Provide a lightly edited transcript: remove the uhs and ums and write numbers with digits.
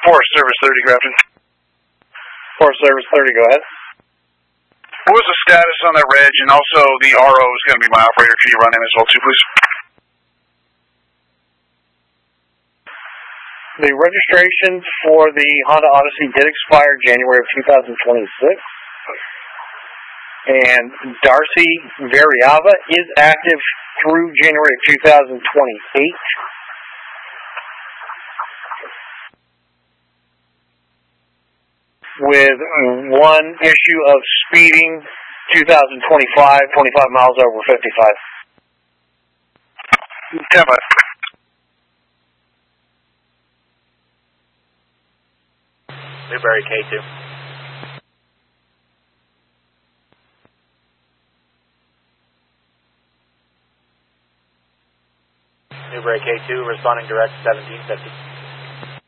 Forest Service 30, Grafton. Forest Service 30, go ahead. What was the status on that reg, and also the RO is going to be my operator. Can you run him as well, too, please? The registration for the Honda Odyssey did expire January of 2026. And Darcy Variava is active through January of 2028. With one issue of speeding, 2025, 25 miles over 55. 10 minutes. Newberry K2. Newberry K2 responding direct 1750.